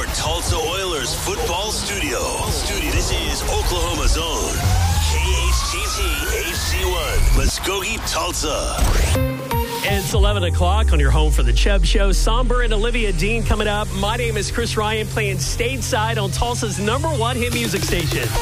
Tulsa Oilers football studio. This is Oklahoma's own KHTT HD1, Muskogee, Tulsa. It's 11 o'clock on your home for the Chubb Show. Somber and Olivia Dean coming up. My name is Chris Ryan, playing stateside on Tulsa's #1 hit music station.